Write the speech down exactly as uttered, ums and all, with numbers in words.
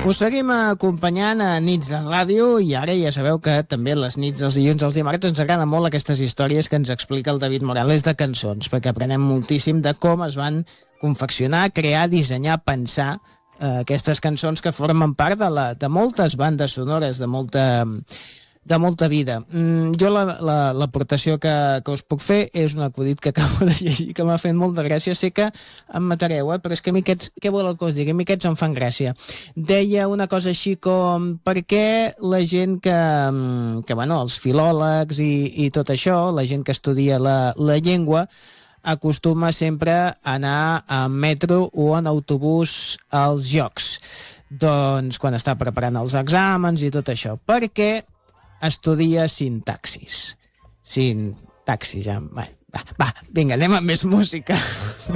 Us seguim acompanyant a Nits de Ràdio i ara ja sabeu que també les nits, els dilluns, els dimarts ens agraden molt aquestes històries que ens explica el David Morales de cançons, perquè aprenem moltíssim de com es van confeccionar, crear, dissenyar, pensar eh, aquestes cançons que formen part de, la, de moltes bandes sonores, de molta... de molta vida. Mm, jo l'aportació la, la, que, que us puc fer és un acudit que acabo de llegir, que m'ha fet molta gràcia. Sé que em matareu, eh? Però és que a mi aquests, què voleu que us digui? A mi aquests em fan gràcia. Deia una cosa així com per què la gent que, que bueno, els filòlegs i, i tot això, la gent que estudia la, la llengua, acostuma sempre a anar en metro o en autobús als jocs. Doncs quan està preparant els exàmens i tot això. Perquè estudia sintaxis. Sintaxis, ja... Va, va, va, vinga, anem amb més música.